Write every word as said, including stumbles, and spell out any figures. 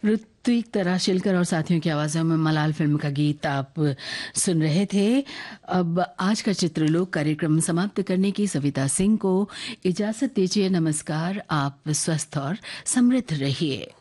ऋत्विक तराशिलकर और साथियों की आवाज़ों में मलाल फिल्म का गीत आप सुन रहे थे। अब आज का चित्रलोक कार्यक्रम समाप्त करने की सविता सिंह को इजाज़त दीजिए। नमस्कार। आप स्वस्थ और समृद्ध रहिए।